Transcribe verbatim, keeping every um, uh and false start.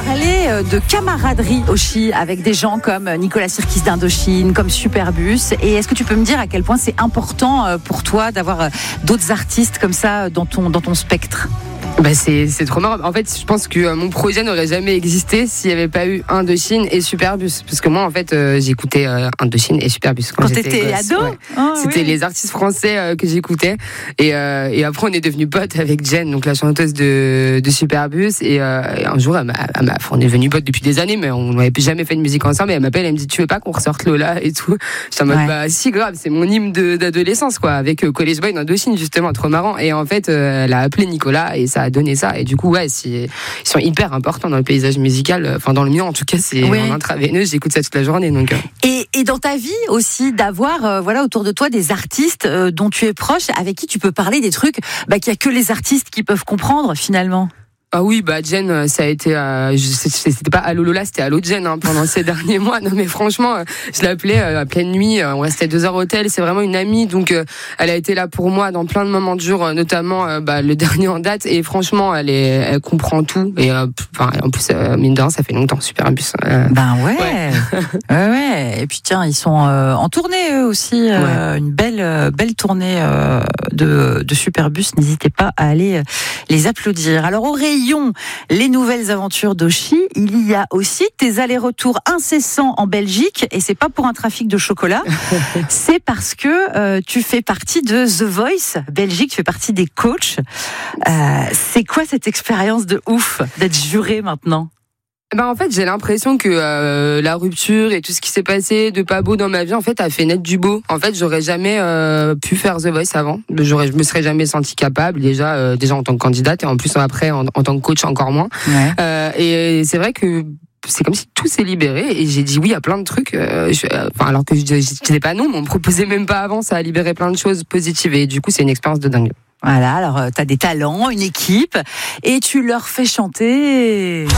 parler de camaraderie aussi avec des gens comme Nicolas Sirkis d'Indochine, comme Superbus. Et est-ce que tu peux me dire à quel point c'est important pour toi d'avoir d'autres artistes comme ça dans ton, dans ton spectre ? Bah c'est, c'est trop marrant. En fait, je pense que euh, mon projet n'aurait jamais existé s'il n'y avait pas eu Indochine et Superbus. Parce que moi, en fait, euh, j'écoutais euh, Indochine et Superbus quand, quand j'étais t'étais gosse, ado ouais. oh, C'était oui. les artistes français euh, que j'écoutais. Et, euh, et après, on est devenus potes avec Jen, donc la chanteuse de, de Superbus. Et, euh, et un jour, elle m'a, elle m'a, on est devenus potes depuis des années, mais on n'avait jamais fait de musique ensemble. Et elle m'appelle, elle me dit, tu veux pas qu'on ressorte Lola et tout. J'étais en mode, ouais. bah si, grave, c'est mon hymne de, d'adolescence, quoi, avec euh, College Boy d'Indochine, justement, trop marrant. Et en fait, euh, elle a appelé Nicolas et ça a donné ça. Et du coup, ouais, c'est, ils sont hyper importants dans le paysage musical. Enfin, dans le mien, en tout cas, c'est oui. en intraveineux. J'écoute ça toute la journée. Donc. Et, et dans ta vie aussi, d'avoir, euh, voilà, autour de toi des artistes euh, dont tu es proche, avec qui tu peux parler des trucs, bah, qu'il y a que les artistes qui peuvent comprendre finalement. Ah oui, bah Jen, ça a été, euh, je, c'était pas Allo Lola, c'était Allo Jen hein, pendant ces derniers mois. Non mais franchement, je l'appelais euh, à pleine nuit. On restait deux heures au hôtel. C'est vraiment une amie, donc euh, elle a été là pour moi dans plein de moments de jour, notamment euh, bah, le dernier en date. Et franchement, elle est, elle comprend tout. Et euh, en plus, euh, mine de rien, ça fait longtemps, Superbus. Euh, ben ouais, ouais. ouais, ouais. Et puis tiens, ils sont euh, en tournée eux aussi, euh, ouais. une belle, euh, belle tournée euh, de, de Superbus. N'hésitez pas à aller euh, les applaudir. Alors Aurélie, les nouvelles aventures d'Oshi, il y a aussi tes allers-retours incessants en Belgique, et c'est pas pour un trafic de chocolat, c'est parce que euh, tu fais partie de The Voice Belgique, tu fais partie des coachs. Euh, c'est quoi cette expérience de ouf d'être juré maintenant ? Ben en fait, j'ai l'impression que euh, la rupture et tout ce qui s'est passé de pas beau dans ma vie, en fait, a fait naître du beau. En fait, j'aurais jamais euh, pu faire The Voice avant. J'aurais, je me serais jamais sentie capable déjà, euh, déjà en tant que candidate et en plus après en, en tant que coach encore moins. Ouais. Euh, et c'est vrai que c'est comme si tout s'est libéré et j'ai dit oui à plein de trucs. Euh, je, enfin, alors que je, je disais pas non, mais on me proposait même pas avant. Ça a libéré plein de choses positives et du coup, c'est une expérience de dingue. Voilà, alors t'as des talents, une équipe et tu leur fais chanter.